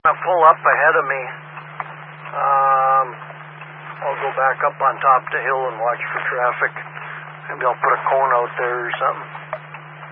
Pull up ahead of me. I'll go back up on top of the hill and watch for traffic. Maybe I'll put a cone out there or something.